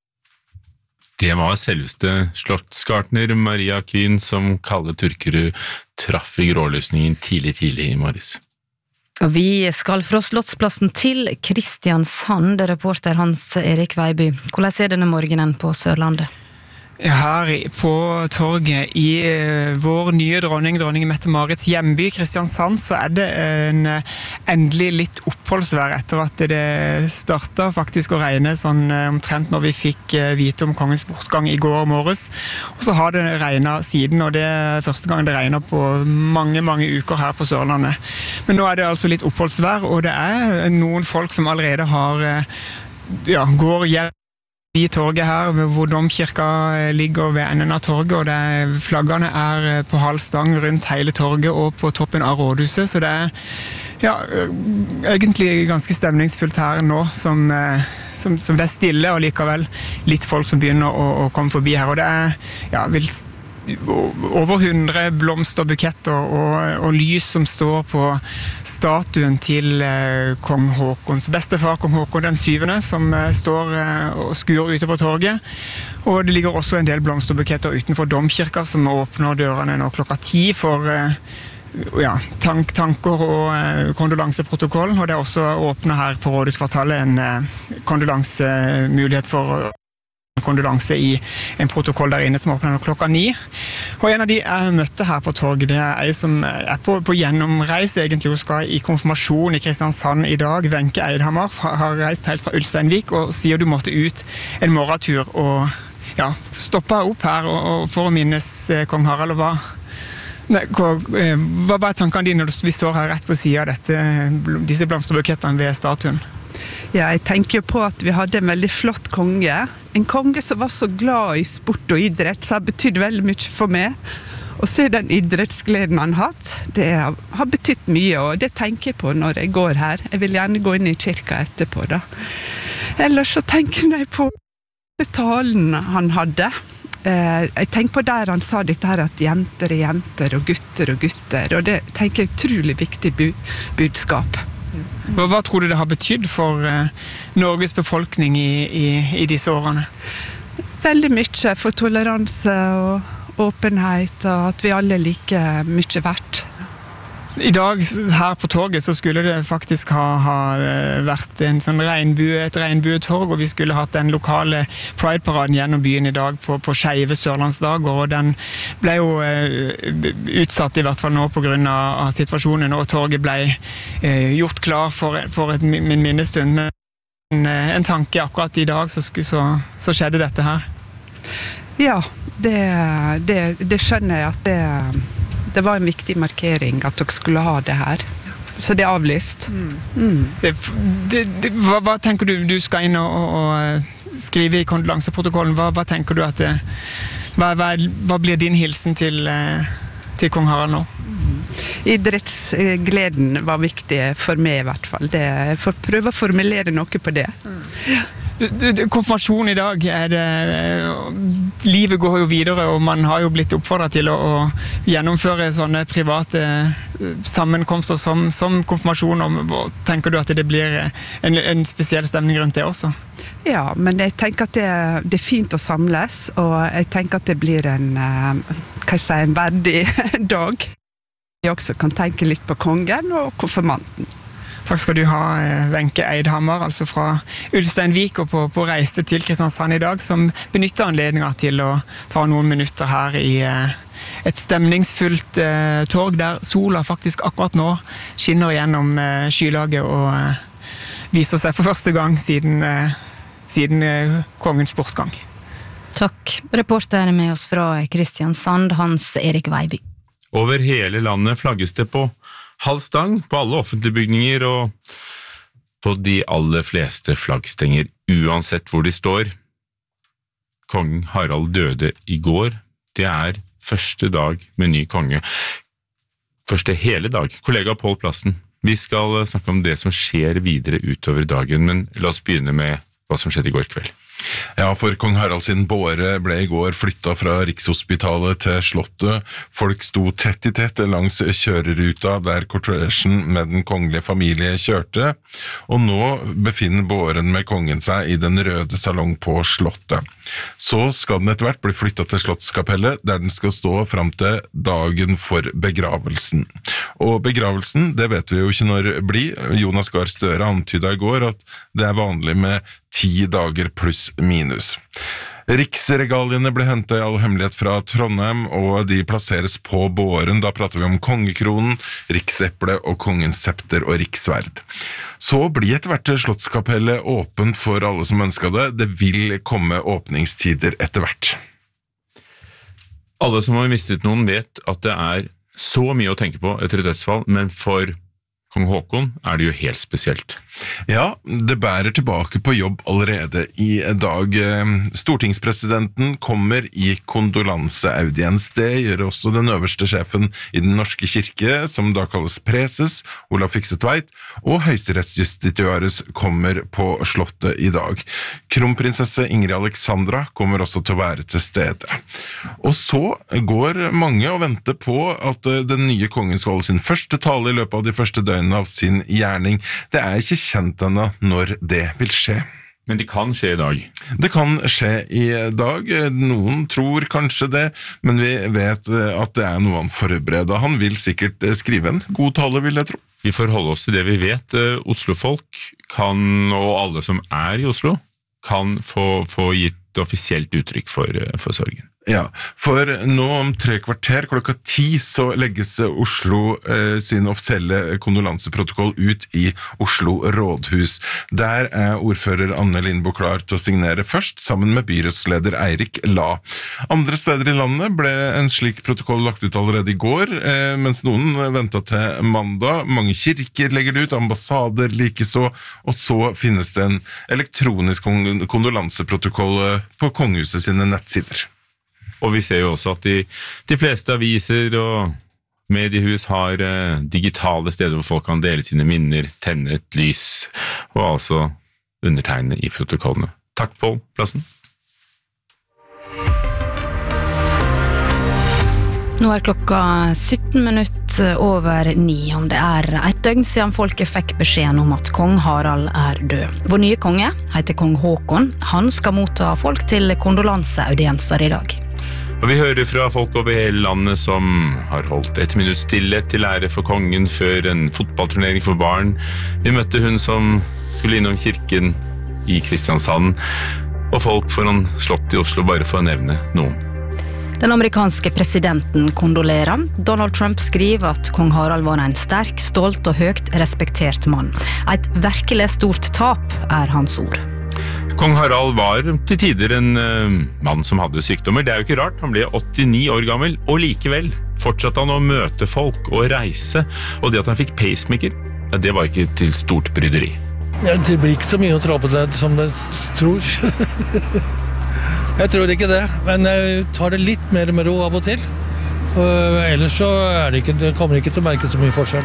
Det var selveste slottsgartner Maria Kühn som Kalle Turkerud traff i grålysningen tidlig i morges. Og vi skal fra Slottsplassen til Kristiansand, reporter Hans Erik Veiby. Hvordan denne morgenen på Sørlandet? Her på torget i vår nye dronning Mette-Marits hjemby, Kristiansand, så det endelig litt oppholdsvær etter at det startet faktisk å regne sånn omtrent når vi fikk vite om kongens bortgang i går morges. Og så har det regnet siden, og det første gang det regner på mange uker her på Sørlandet. Men nå det altså litt oppholdsvær, og det noen folk som allerede har, går hjem i torget her, hvor domkirka ligger ved enden av torget, og flaggene på halv stang rundt hele torget og på toppen av rådhuset, så det egentlig ganske stemningsfullt her nå, som det stille, og likevel litt folk som begynner å komme forbi her, og det over 100 blomsterbuketter og lys som står på statuen til kong Håkons bestefar, kong Håkon den 7., som står og skuer utover torget. Og det ligger også en del blomsterbuketter utenfor domkirka som åpner dørene nå klokka 10 for tanker og kondolanseprotokoll. Og det også åpnet her på Rådhuskvartalet en kondolansemulighet for kondolanse i en protokoll der inne som åpner klokka 9. Og en av de jeg møtte her på torget, det en som på gjennomreise egentlig, hun skal i konfirmasjon i Kristiansand i dag. Wenche Eidhammer har reist helt fra Ulsteinvik og sier du måtte ut en morgentur og stoppe opp her for å minnes kong Harald. Hva tankene dine når vi står her rett på siden av disse blomsterbukettene ved statuen? Jeg tenker på at vi hadde en veldig flott konge. En konge som var så glad i sport og idrett, så det har betydd veldig mye for meg. Å se den idrettsgleden han hatt, det har betydd mye, og det tenker jeg på når jeg går her. Jeg vil gjerne gå inn i kirka etterpå da. Ellers så tenker jeg på talen han hadde. Jeg tenker på der han sa dette her at jenter jenter og gutter, og det tenker jeg utrolig viktig budskap. Hva tror du det har betydd for Norges befolkning i disse årene? Veldig mye for toleranse og åpenhet, og at vi alle liker mye verdt. I dag her på torget så skulle det faktisk ha vært en sånn et regnbuetorg, og vi skulle hatt den lokale Pride-paraden gjennom byen i dag på Skeive Sørlandsdager, og den ble jo utsatt i hvert fall nå på grunn av situasjonen, og torget ble gjort klar for min minnestund. Men en tanke akkurat i dag så skjedde dette her. Ja, det skjønner jeg at det var en viktig markering at dere skulle ha det her. Så det avlyst. Hva tenker du skal inn og skrive i kondolanseprotokollen? Hva tenker du at hva blir din hilsen til kong Harald nå? Idrettsgleden var viktig for meg i hvert fall. Jeg får prøve å formulere noe på det. Konfirmasjon i dag, livet går jo videre, og man har jo blitt oppfordret til å gjennomføre sånne private sammenkomster som konfirmasjon. Og tenker du at det blir en spesiell stemning rundt det også? Ja, men jeg tenker at det fint å samles, og jeg tenker at det blir en verdig dag. Jeg også kan tenke litt på kongen og konfirmanten. Takk skal du ha, Wenche Eidhammer, altså fra Ulsteinvik og på reise til Kristiansand i dag, som benytter anledningen til å ta noen minutter her i et stemningsfullt torg, der sola faktisk akkurat nå skinner gjennom skylaget og viser seg for første gang siden kongens bortgang. Takk. Reporter med oss fra Kristiansand, Hans Erik Veiby. Over hele landet flagges det på halv stang på alle offentlige bygninger og på de aller fleste flaggstenger, uansett hvor de står. Kong Harald døde i går. Det første dag med ny konge. Første hele dag. Kollega Pål Plassen, vi skal snakke om det som skjer videre utover dagen, men la oss begynne med hva som skjedde i går kveld. Ja, for kong Harald sin båre ble i går flyttet fra Rikshospitalet til Slottet. Folk sto tett i tett langs kjøreruta der kortesjen med den kongelige familie kjørte, og nå befinner båren med kongen seg i den røde salong på Slottet. Så skal den etter hvert bli flyttet til Slottskapellet, der den skal stå frem til dagen for begravelsen. Og begravelsen, det vet vi jo ikke når det blir. Jonas Gahr Støre antydet i går at det vanlig med 10 dager pluss minus. Riksregaliene ble hentet i all hemmelighet fra Trondheim, og de plasseres på båren. Da prater vi om kongekronen, rikseple og kongens septer og rikssverd. Så blir etter hvert Slottskapellet åpent for alle som ønsker det. Det vil komme åpningstider etter hvert. Alle som har mistet noen vet at det så mye å tenke på etter et dødsfall, men for Kong Håkon det jo helt spesielt. Ja, det bærer tilbake på jobb allerede i dag. Stortingspresidenten kommer i kondolanseaudiens. Det gjør også den øverste sjefen i den norske kirke, som da kalles preses, Olav Fikse Tveit, og høyesterettsjustitiarius kommer på slottet i dag. Kronprinsesse Ingrid Alexandra kommer også til å være til stede. Og så går mange og venter på at den nye kongen skal holde sin første tale i løpet av de første døgnene av sin gjerning. Det ikke kjent ennå når det vil skje. Men det kan skje i dag? Det kan skje i dag. Noen tror kanskje det, men vi vet at det noe han forbereder. Han vil sikkert skrive en god tale, vil jeg tro. Vi får holde oss til det vi vet. Oslofolk kan, og alle som i Oslo, kan få gitt offisielt uttrykk for sorgen. Ja, for nå om 3 kvarter, 10:00, så legges Oslo sin offisielle kondolanseprotokoll ut i Oslo rådhus. Der ordfører Anne Lindboe klar til å signere først, sammen med byrådsleder Eirik La. Andre steder i landet ble en slik protokoll lagt ut allerede i går, mens noen ventet til mandag. Mange kirker legger det ut, ambassader likeså, og så finnes det en elektronisk kondolanseprotokoll på kongehuset sine nettsider. Og vi ser jo også at de fleste aviser og mediehus har digitale steder hvor folk kan dele sine minner, tenne et lys, og altså undertegne i protokollene. Takk, Pål Plassen. Nå klokka 17 minutter over 9, om det et døgn siden folket fikk beskjeden om at kong Harald død. Vår nye konge heter kong Håkon. Han skal motta folk til kondolanseaudienser i dag. Og vi hører fra folk over hele landet som har holdt 1 minutt stillhet til ære for kongen før en fotballturnering for barn. Vi møtte hun som skulle innom kirken i Kristiansand, og folk foran slottet i Oslo, bare for å nevne noen. Den amerikanske presidenten kondolerer. Donald Trump skriver at kong Harald var en sterk, stolt og høyt respektert mann. Et virkelig stort tap hans ord. Kong Harald var til tider en mann som hadde sykdommer. Det jo ikke rart, han ble 89 år gammel, og likevel fortsatte han å møte folk og reise. Og det at han fikk pacemaker, det var ikke til stort bryderi. Ja, det blir ikke så mye å trappe til som jeg tror. Jeg tror ikke det, men jeg tar det litt mer med ro av og til. Ellers så det kommer ikke til å merke så mye forskjell.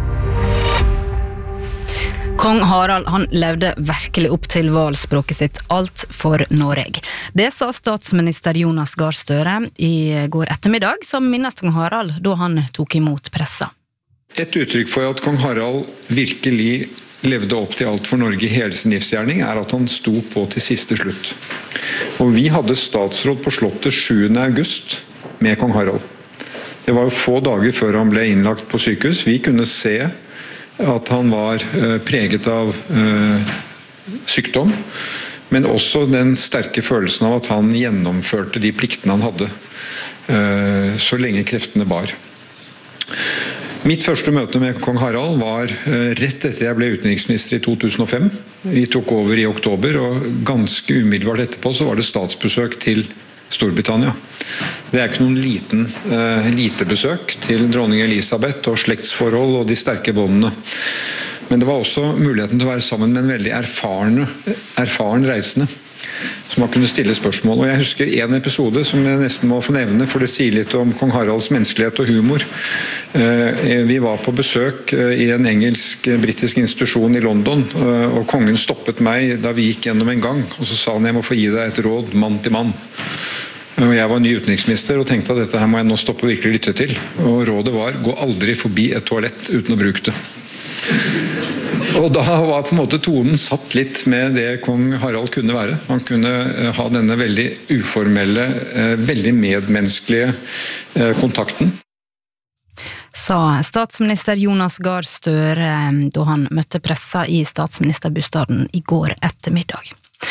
Kong Harald han levde virkelig opp til valspråket sitt, alt for Norge. Det sa statsminister Jonas Gahr Støre i går ettermiddag, som minnes kong Harald da han tok imot pressa. Et uttrykk for at kong Harald virkelig levde opp til alt for Norge i hele sin livsgjerning, at han sto på til siste slutt. Og vi hadde statsråd på slottet 7. august med kong Harald. Det var jo få dager før han ble innlagt på sykehus. Vi kunne se at han var preget av sykdom, men også den sterke følelsen av at han gjennomførte de pliktene han hadde, så lenge kreftene bar. Mitt første møte med kong Harald var rett etter jeg ble utenriksminister i 2005. Vi tok over i oktober, og ganske umiddelbart etterpå så var det statsbesøk til Storbritannia. Det ikke noen lite besøk til dronning Elisabeth og slektsforhold og de sterke båndene. Men det var også muligheten til å være sammen med en veldig erfaren reisende, som man kunne stille spørsmål. Og jeg husker en episode som jeg nesten må få nevne, for det sier litt om kong Haralds menneskelighet og humor. Vi var på besøk i en engelsk-britisk institusjon i London, og kongen stoppet meg da vi gikk gjennom en gang, og så sa han: jeg må få gi deg et råd, mann til mann. Og jeg var ny utenriksminister og tenkte at dette her må jeg nå stoppe og virkelig lytte til. Og rådet var: gå aldri forbi et toalett uten å bruke det. Og da var på en måte tonen satt litt med det kong Harald kunne være. Han kunne ha denne veldig uformelle, veldig medmenneskelige kontakten. Sa statsminister Jonas Gahr Støre da han møtte pressa i statsministerbostaden i går ettermiddag.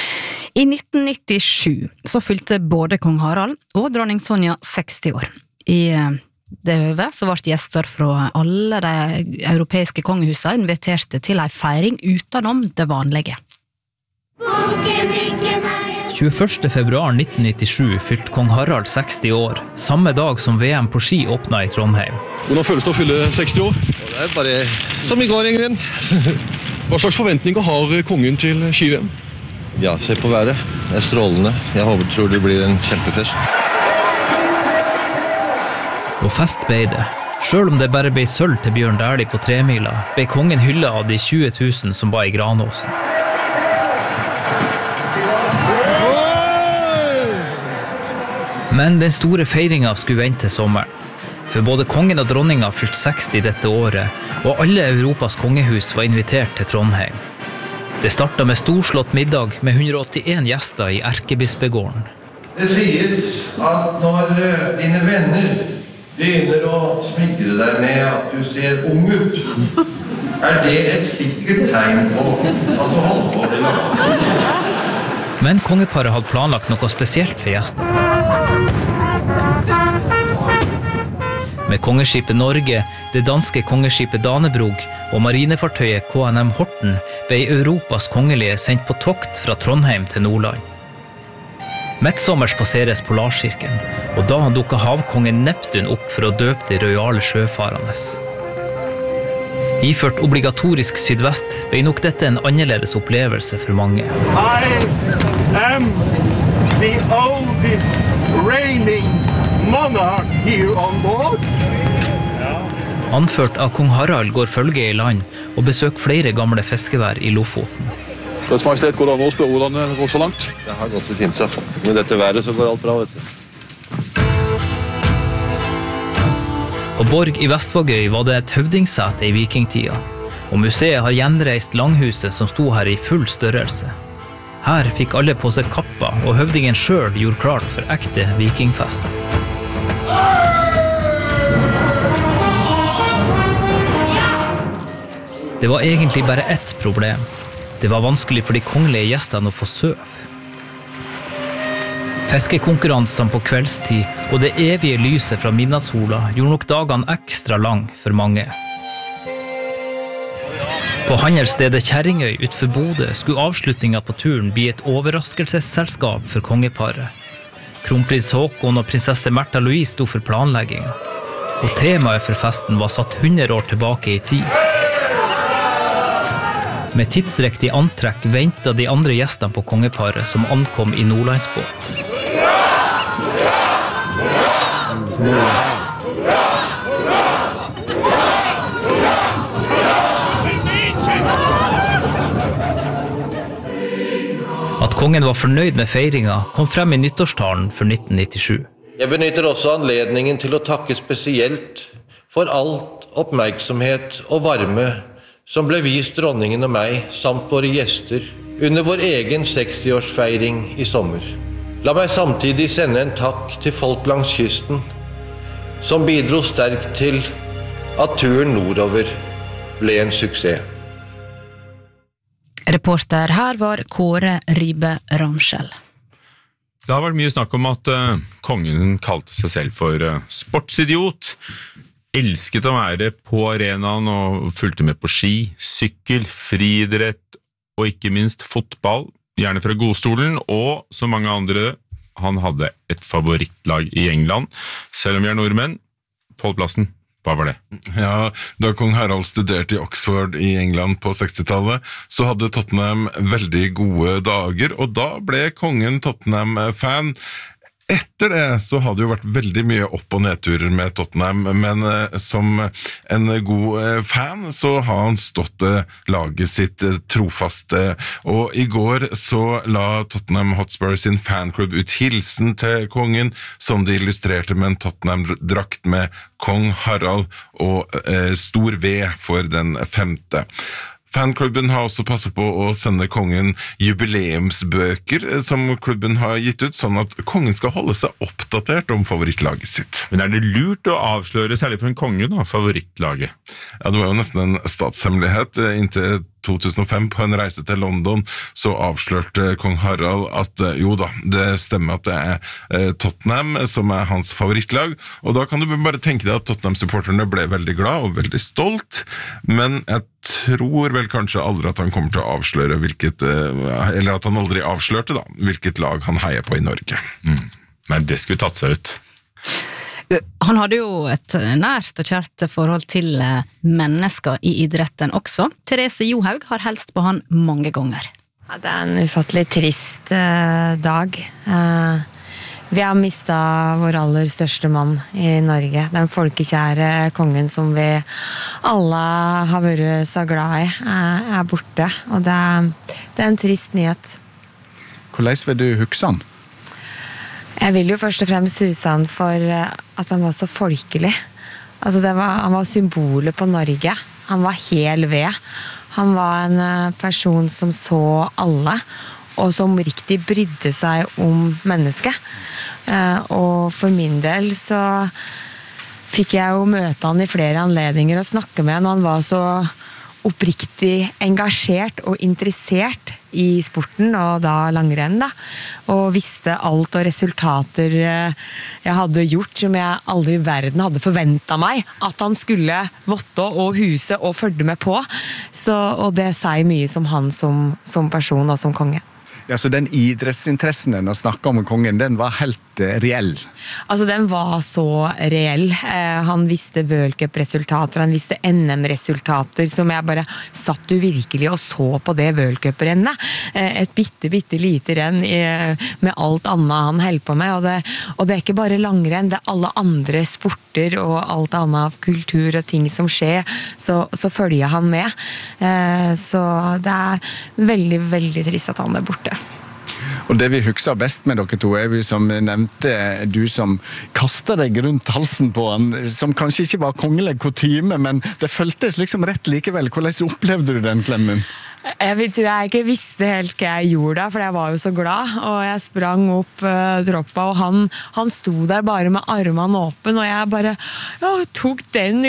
I 1997 så fylte både kong Harald og dronning Sonja 60 år. I det høvet så ble gjester fra alle de europeiske kongehusene inviterte til en feiring utenom det vanlige. 21. februar 1997 fylte kong Harald 60 år, samme dag som VM på ski åpnet i Trondheim. Hvordan føles det å fylle 60 år? Det er bare som i går, Ingrid. Hva slags forventninger har kongen til ski-VM? Ja, se på været. Det er strålende. Jeg tror det blir en kjempefest. Og fest ble det. Selv om det bare ble sølv til Bjørn Dæhlie på 3 mila, ble kongen hyllet av de 20 000 som var i Granåsen. Men den store feiringen skulle vente til sommeren. For både kongen og dronninga fylte 60 dette året, og alle Europas kongehus var invitert til Trondheim. Det startet med storslått middag med 181 gjester i Erkebispegården. Det sies at når dine venner begynner å smigre deg med at du ser ung ut, det et sikkert tegn på at du holder på det langt. Men kongeparet hadde planlagt noe spesielt for gjestene. Med kongeskipet Norge, det danske kongeskipet Danebrog og marinefartøyet KNM Horten ble Europas kongelige sendt på tokt fra Trondheim til Nordland. Midtsommers passeres Polarsirkelen, og da dukket havkongen Neptun opp for å døpe de rojale sjøfarende. Iført obligatorisk sydvest ble nok dette en annerledes opplevelse for mange. I am the oldest reigning monarch here on board. Anført av kong Harald går følge i land og besøker flere gamle fiskevær i Lofoten. Deres Majestet, går det an å spørre hvordan det går så langt? Det har gått litt fint, så. Med dette været så går alt bra, vet du. På Borg i Vestvågøy var det et høvdingsete i vikingtida, og museet har gjenreist langhuset som sto her i full størrelse. Her fikk alle på seg kappa, og høvdingen selv gjorde klart for ekte vikingfest. Det var egentlig bare ett problem. Det var vanskelig for de kongelige gjestene å få søv. Fiskekonkurransene på kveldstid og det evige lyset fra midnattssola gjorde nok dagene ekstra lang for mange. På handelsstedet Kjerringøy utenfor Bodø skulle avslutningen på turen bli et overraskelsesselskap for kongeparet. Kronprins Håkon og prinsesse Märtha Louise sto for planleggingen, og temaet for festen var satt 100 år tilbake i tid. Med tidsriktig antrekk ventet de andre gjestene på kongeparet som ankom i Nordlandsbåt. At kongen var fornøyd med feiringa kom frem i nyttårstalen for 1997. Jeg benytter også anledningen til å takke spesielt for alt oppmerksomhet og varme som ble vist dronningen og meg, samt våre gjester, under vår egen 60-årsfeiring i sommer. La meg samtidig sende en takk til folk langs kysten, som bidro sterkt til at turen nordover ble en suksess. Reporter her var Kåre Ribe Ramskjell. Det har vært mye snakk om at kongen kalte seg selv for sportsidiot, elsket å være på arenaen og fulgte med på ski, sykkel, friidrett og ikke minst fotball, gjerne fra godstolen, og som mange andre, han hadde et favorittlag i England, selv om vi er nordmenn. Pål Plassen, hva var det? Ja, da kong Harald studerte i Oxford i England på 60-tallet, så hadde Tottenham veldig gode dager, og da ble kongen Tottenham-fan. Etter det så hadde det jo vært veldig mye opp- og nedturer med Tottenham, men som en god fan så har han stått laget sitt trofaste, og i går så la Tottenham Hotspur sin fanklubb ut hilsen til kongen, som de illustrerte med en Tottenham-drakt med kong Harald og stor V for den 5. Fanklubben har også passet på å sende kongen jubileumsbøker som klubben har gitt ut, sånn at kongen skal holde seg oppdatert om favorittlaget sitt. Men er det lurt å avsløre, særlig for en konge, da, favorittlaget? Ja, det var jo nesten en statshemmelighet inntil 2005 på en reise til London, så avslørte kong Harald at jo da, det stemmer at det Tottenham som hans favorittlag, og da kan du bare tenke deg at Tottenham-supporterne ble veldig glad og veldig stolt, men jeg tror vel kanskje aldri at han kommer til å avsløre eller at han aldri avslørte da, hvilket lag han heier på i Norge. Men det skulle tatt seg ut. Han hadde jo et nært og kjært forhold til mennesker i idretten også. Therese Johaug har helst på han mange ganger. Ja, det en ufattelig trist dag. Vi har mistet vår aller største mann i Norge. Den folkekjære kongen som vi alle har vært så glad i, borte. Og det en trist nyhet. Hvordan vil du huske han? Jeg vil jo først og fremst huske han for at han var så folkelig. Altså han var symbolet på Norge. Han var hel ved. Han var en person som så alle, og som riktig brydde seg om mennesket. Og for min del så fikk jeg jo møte han i flere anledninger og snakke med han, og han var så oppriktig engasjert og interessert i sporten, og da langrenn da, og visste alt og resultater jeg hadde gjort som jeg aldri i verden hadde forventet meg at han skulle votte og huse og følge med på, og det sier mye som han som person og som konge. Ja, så den idrettsinteressen den å snakke om kongen, den var helt reell? Altså, den var så reell. Han visste World Cup-resultater, han visste NM-resultater, som jeg bare satt virkelig og så på det World Cup-rennet. Et bitte lite renn med alt annet han held på med, og det ikke bare langrenn, det alle andre sporter og alt annet kultur og ting som skjer, så følger han med. Så det veldig, veldig trist at han borte. Og det vi husker best med dere to vi som nevnte du som kastet deg rundt halsen på han, som kanskje ikke var kongelig kutyme, men det føltes liksom rett likevel. Hvordan opplevde du den klemmen? Jeg tror jeg ikke visste helt hva jeg gjorde, for jeg var jo så glad, og jeg sprang opp troppa, og han sto der bare med armene åpen, og jeg bare tok den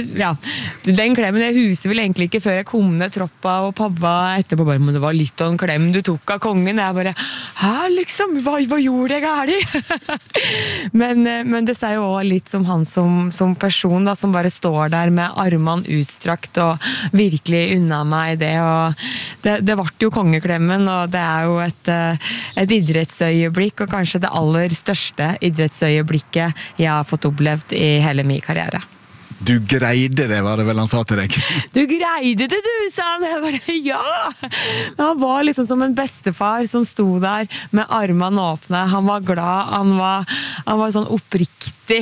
den klemmen. Jeg huset vel egentlig ikke før jeg kom ned troppa, og pappa etterpå bare, men det var litt av en klem du tok av kongen. Jeg bare, liksom, hva gjorde jeg gærlig? men det sier jo også litt som han som person, da, som bare står der med armene utstrakt, og virkelig unna meg det, og det ble jo kongeklemmen, og det jo et idrettsøyeblikk, og kanskje det aller største idrettsøyeblikket jeg har fått opplevd i hele min karriere. Du greide det, var det vel han sa til deg? Du greide det, du, sa han. Jeg bare, ja! Han var liksom som en bestefar som sto der med armene åpne. Han var glad, han var sånn oppriktig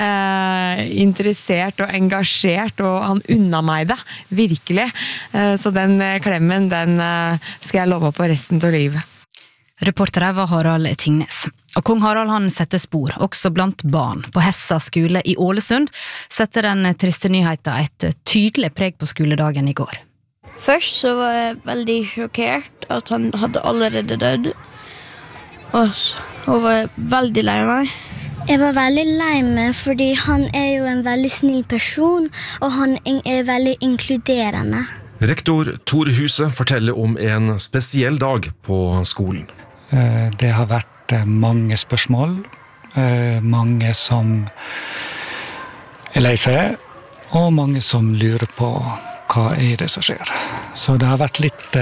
interessert og engasjert, og han unna meg det, virkelig. Så den klemmen, den skal jeg love på resten av livet. Reportere var Harald Tingnes. Og kong Harald han setter spor, også blant barn. På Hessa skole i Ålesund setter den triste nyheten et tydelig preg på skoledagen i går. Først så var jeg veldig sjokkert at han hadde allerede dødd. Og så var jeg veldig lei meg. Jeg var veldig lei meg, fordi han jo en veldig snill person, og han veldig inkluderende. Rektor Tor Huse forteller om en spesiell dag på skolen. Det har vært mange spørsmål, mange som lei seg, og mange som lurer på hva det som skjer. Så det har vært litt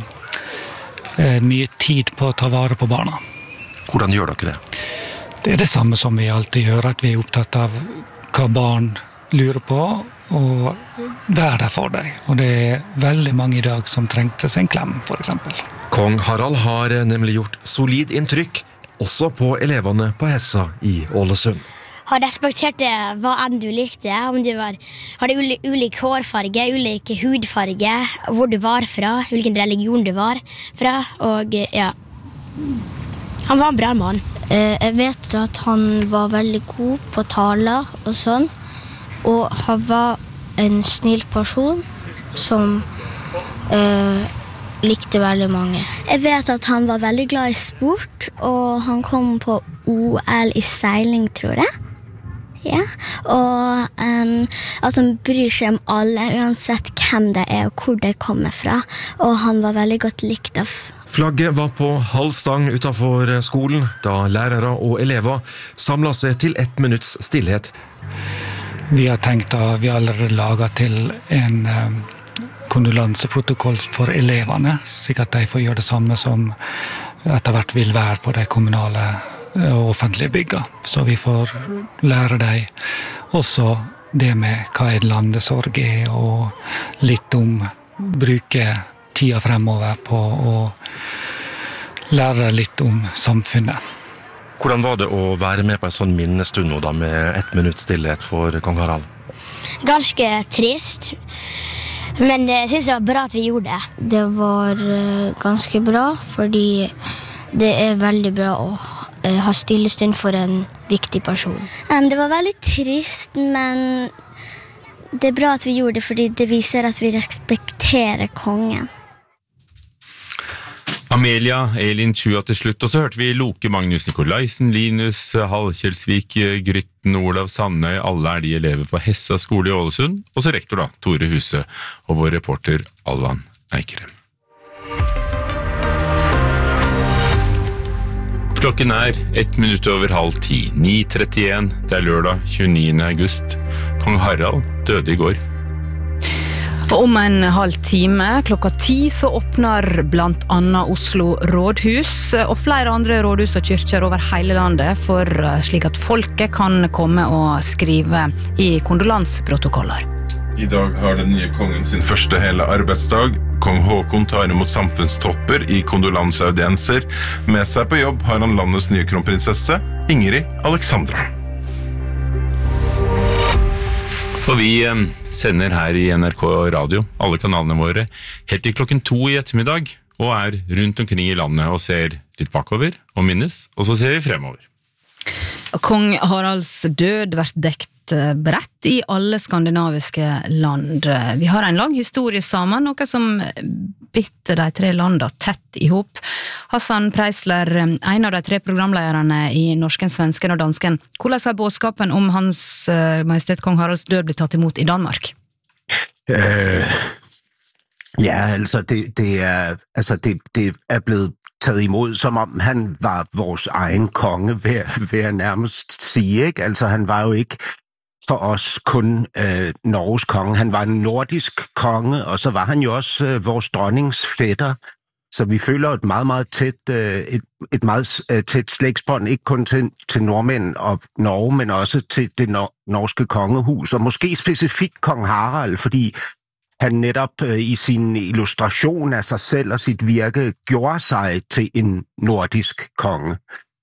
mye tid på å ta vare på barna. Hvordan gjør dere det? Det det samme som vi alltid gjør, at vi opptatt av hva barn lurer på, og være der for deg. Og det veldig mange i dag som trengte seg en klem, for eksempel. Kong Harald har nemlig gjort solid inntrykk, også på elevene på Hessa i Ålesund. Har respektert hva enn du likte, om du hadde ulik hårfarge, ulik hudfarge, hvor du var fra, hvilken religion du var fra, og ja, han var en bra mann. Jeg vet at han var veldig god på taler og sånn, og han var en snill person som likte veldig mange. Jeg vet at han var veldig glad i sport, og han kom på OL i seiling, tror jeg. Ja, og altså han bryr seg om alle, uansett hvem det og hvor det kommer fra, og han var veldig godt likt av. Flagget var på halv stang utenfor skolen, da lærere og elever samlet seg til 1 minutts stillhet. Vi har tenkt at vi allerede laget til en kondolanseprotokoll for elevene, slik at de får gjøre det samme som etter hvert vil være på de kommunale og offentlige bygga. Så vi får lære dem også det med hva landesorg og litt om bruke tida fremover på å lære litt om samfunnet. Hvordan var det å være med på en sånn minnestund nå da, med 1 minutts stillhet for kong Harald? Ganske trist, men jeg synes det var bra at vi gjorde det. Det var ganske bra, fordi det veldig bra å ha stillestund for en viktig person. Det var veldig trist, men det bra at vi gjorde det, fordi det viser at vi respekterer kongen. Amelia, Elin Tjua til slutt, og så hørte vi Loke Magnus Nikolaisen, Linus Halkjelsvik, Grytten, Olav Sandøy, alle de elever på Hessa skole i Ålesund, og så rektor da, Tore Huse, og vår reporter Alvan Eikrem. Klokken 1 minutt over 9:30, 9:31, det lørdag 29. august. Kong Harald døde i går. Og om en halv time, klokka 10, så åpner blant annet Oslo rådhus og flere andre rådhus og kyrkjer over hele landet, for slik at folket kan komme og skrive i kondolanseprotokoller. I dag har den nye kongen sin første hele arbeidsdag. Kong Håkon tar imot samfunnstopper i kondolanseaudienser. Med seg på jobb har han landets nye kronprinsesse, Ingrid Alexandra. Og vi sender her i NRK Radio, alle kanalene våre, helt til klokken 2 i ettermiddag, og rundt omkring i landet og ser litt bakover og minnes, og så ser vi fremover. Kong Haralds død vært dekt bredt i alle skandinaviske land. Vi har en lang historie sammen, noe som bitter de 3 landene tett i hop. Hassan Preisler, en av de 3 programlederne i Norsken, Svensken og Dansken. Hvordan har bådskapen om Hans Majestet Kong Haralds død blitt tatt imot i Danmark? Ja, altså det blevet taget imod, som om han var vores egen konge, vil jeg nærmest sige, ikke? Altså han var jo ikke for os kun Norges konge, han var en nordisk konge, og så var han jo også vores dronnings fætter, så vi føler et meget tæt slægtsbånd, ikke kun til nordmænd og Norge, men også til det norske kongehus, og måske specifikt kong Harald, fordi han netop i sin illustration af sig selv og sit virke gjorde sig til en nordisk konge.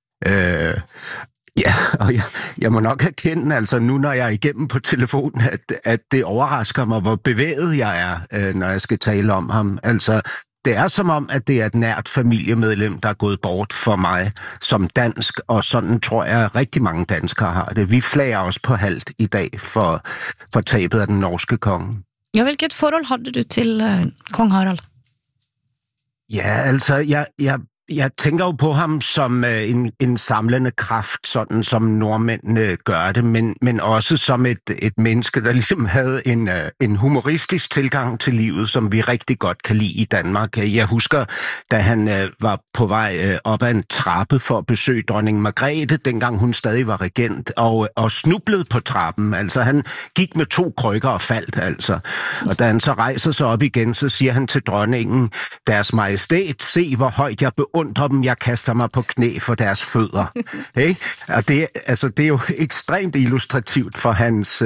Ja, og jeg må nok erkende, altså nu når jeg igennem på telefonen, at det overrasker mig, hvor bevæget jeg når jeg skal tale om ham. Altså, det som om, at det et nært familiemedlem, der gået bort for mig som dansk, og sådan tror jeg rigtig mange danskere har det. Vi flager os på halvt i dag for tabet af den norske konge. Ja, hvilket forhold hadde du til kong Harald? Ja, altså, jeg tænker jo på ham som en samlende kraft, sådan som nordmændene gør det, men også som et menneske, der ligesom havde en humoristisk tilgang til livet, som vi rigtig godt kan lide i Danmark. Jeg husker, da han var på vej op ad en trappe for at besøge dronning Margrethe, dengang hun stadig var regent, og snublede på trappen. Altså, han gik med 2 krykker og faldt, altså. Og da han så rejser sig op igen, så siger han til dronningen, Deres Majestæt, se hvor højt jeg beundrer dem, jeg kaster mig på knæ for deres fødder. Hey? Og det er jo ekstremt illustrativt for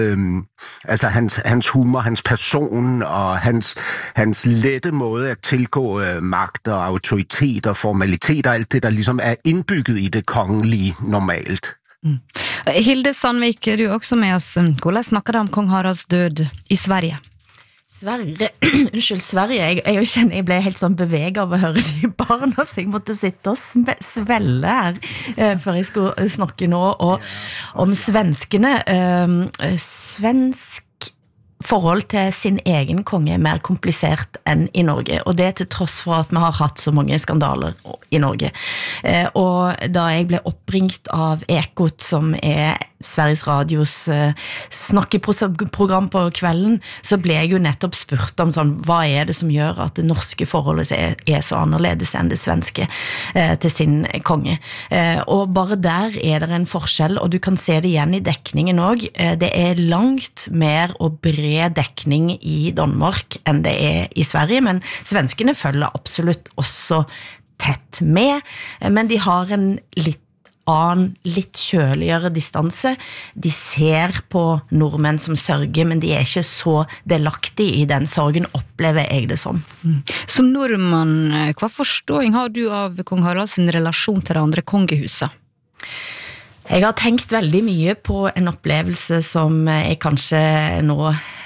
hans humor, hans person og hans lette måde at tilgå magt og autoritet og formalitet og alt det, der ligesom er indbygget i det kongelige normalt. Hilde Sandvik, du er også med oss. Hvordan snakker du om kong Haralds død i Sverige? Sverige, jeg kjenner jeg ble helt sånn beveget av å høre de barna, så jeg måtte sitte og svelle her før jeg skulle snakke nå om svenskene. Svensk forhold til sin egen konge er mer komplisert enn i Norge, og det til tross for at vi har hatt så mange skandaler i Norge. Og da jeg ble oppringt av Ekot, som er Sveriges Radios snakkeprogram på kvelden, så ble jeg jo nettopp spurt om sånn, hva det som gjør at det norske forholdet så annerledes enn det svenske til sin konge. Og bare der det en forskjell, og du kan se det igjen i dekningen også. Det langt mer og bred dekning i Danmark enn det i Sverige, men svenskene følger absolutt også tett med, men de har en litt litt kjøligere distanse. De ser på nordmenn som sørger, men de ikke så delaktige i den sorgen, opplever jeg det som. Som nordmann, hva forståing har du av kong Haralds relasjon til det andre kongehuset? Jeg har tenkt veldig mye på en opplevelse som jeg kanskje nå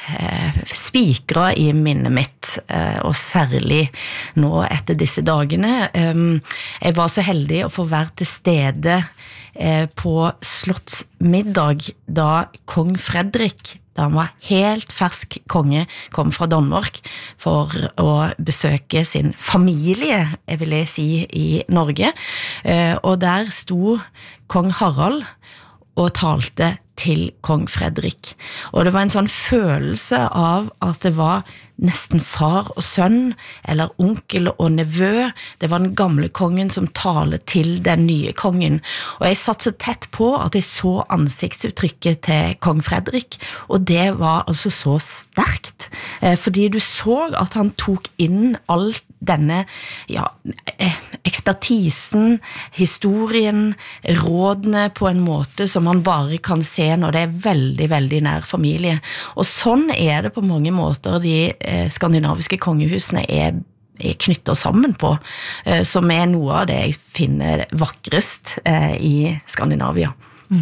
spikret i minnet mitt, og særlig nå etter disse dagene. Jeg var så heldig å få være til stede på slottsmiddag da kong Fredrik, da han var helt fersk konge, kom fra Danmark for å besøke sin familie, jeg vil si, i Norge. Og der sto kong Harald og talte til kong Fredrik. Og det var en sånn følelse av at det var nesten far og sønn, eller onkel og nevø. Det var den gamle kongen som taler til den nye kongen. Og jeg satt så tett på at jeg så ansiktsuttrykket til kong Fredrik, og det var altså så sterkt. Fordi du så at han tok inn alt denne ekspertisen, historien, rådene på en måte som man bare kan se når det veldig, veldig nær familie. Og sånn det på mange måter de skandinaviske kongehusene knyttet sammen på, som noe av det jeg finner vakrest i Skandinavia.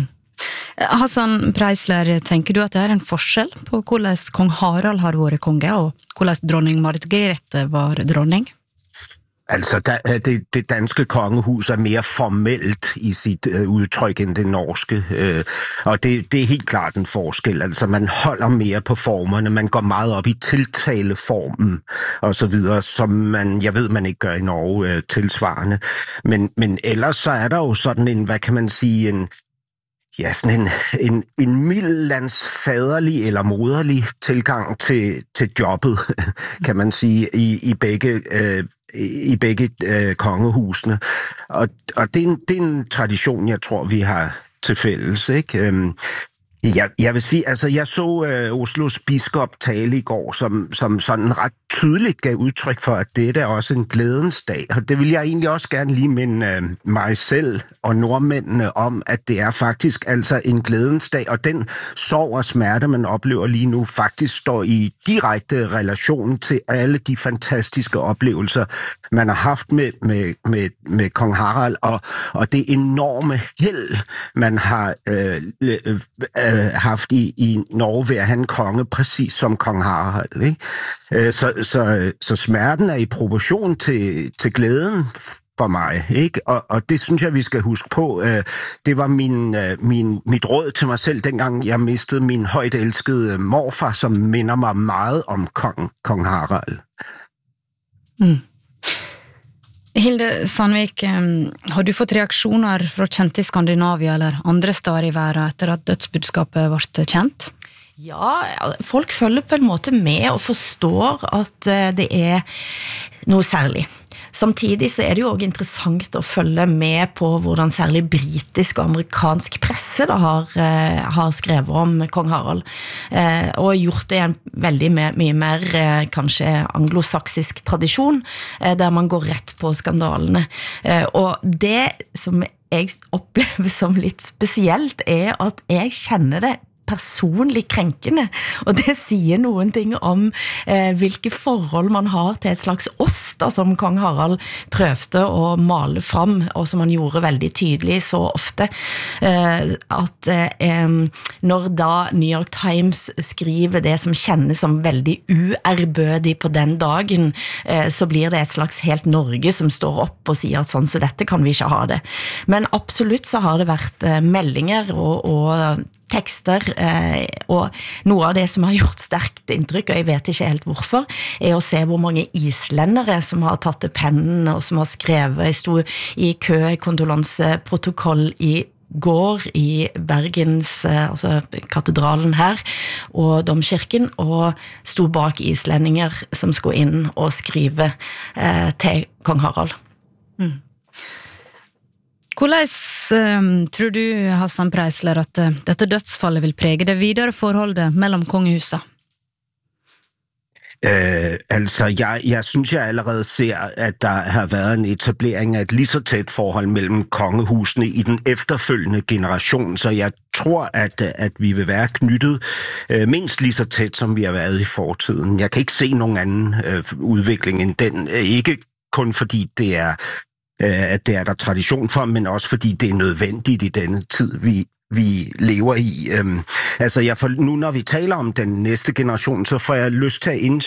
Hassan Preisler, tenker du at det en forskjell på hvordan kong Harald har vært konge, og hvordan dronning Margrethe var dronning? Altså, det danske kongehus mere formelt i sit udtryk end det norske, og det helt klart en forskel. Altså, man holder mere på formerne, man går meget op i tiltaleformen og så videre, som jeg ved, man ikke gør i Norge tilsvarende. Men ellers så der jo sådan en, hvad kan man sige, sådan en middellandsfaderlig eller moderlig tilgang til jobbet, kan man sige, i begge kongehusene. Og det en tradition, jeg tror, vi har til fælles, ikke? Jeg vil sige, altså jeg så Oslos biskop tale i går, som sådan ret tydeligt gav udtryk for, at dette også en glædens dag. Og det vil jeg egentlig også gerne lige minde mig selv og nordmændene om, at det faktisk altså en glædens dag, og den sorg og smerte, man oplever lige nu, faktisk står i direkte relation til alle de fantastiske oplevelser, man har haft med kong Harald, og det enorme held, man har haft i Norge ved at have en konge, præcis som kong Harald, ikke? Så smerten i proportion til glæden for mig, ikke? Og det synes jeg, vi skal huske på. Det var mit råd til mig selv, dengang jeg mistede min højt elskede morfar, som minder mig meget om kong Harald. Hilde Sandvik, har du fått reaksjoner fra kjente i Skandinavia eller andre steder i verden etter at dødsbudskapet ble kjent? Ja, folk følger på en måte med og forstår at det noe særlig. Samtidig så det jo også interessant å følge med på hvordan særlig britisk og amerikansk presse da har skrevet om kong Harald, og gjort det en veldig mye mer kanskje anglosaksisk tradisjon, der man går rett på skandalene. Og det som jeg opplever som litt spesielt at jeg kjenner det personlig krenkende, og det sier noen ting om hvilke forhold man har til et slags oss da, som kong Harald prøvde å male fram, og som han gjorde veldig tydelig så ofte, at når da New York Times skriver det som kjennes som veldig uærbødig på den dagen, så blir det et slags helt Norge som står opp og sier at sånn, så dette kan vi ikke ha det. Men absolutt så har det vært meldinger og tekster, og noe av det som har gjort sterkt inntrykk, og jeg vet ikke helt hvorfor, å se hvor mange islendere som har tatt til pennen, og som har skrevet, jeg stod i kø i kondolanseprotokoll i går i Bergens, altså katedralen her, og domkirken, og stod bak islendinger som skulle inn og skrive til kong Harald. Hvordan tror du, Hassan Preisler, at dette dødsfallet vil prege det videre forholdet mellom kongehuset? Jeg synes jeg allerede ser, at der har været en etablering af et lige så tæt forhold mellem kongehusene i den efterfølgende generation, så jeg tror, at vi vil være knyttet mindst lige så tæt, som vi har været i fortiden. Jeg kan ikke se nogen anden udvikling end den, ikke kun fordi det er der tradition for, men også fordi det er nødvendigt i denne tid, vi lever i. Nu når vi taler om den næste generation, så får jeg lyst til at